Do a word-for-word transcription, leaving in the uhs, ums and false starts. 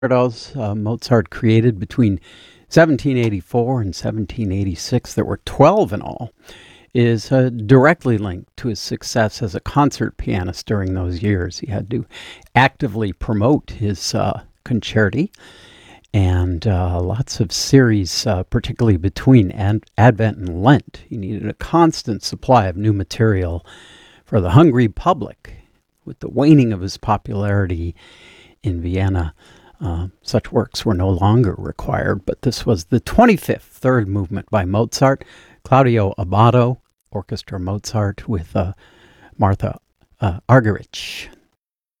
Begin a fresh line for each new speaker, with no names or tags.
concertos uh, Mozart created between seventeen eighty-four and seventeen eighty-six, there were twelve in all, is uh, directly linked to his success as a concert pianist during those years. He had to actively promote his uh, concerti, and uh, lots of series, uh, particularly between Ad- Advent and Lent. He needed a constant supply of new material for the hungry public. With the waning of his popularity in Vienna, uh, such works were no longer required, but this was the twenty-fifth third movement by Mozart, Claudio Abbado, Orchestra Mozart with uh, Martha uh, Argerich.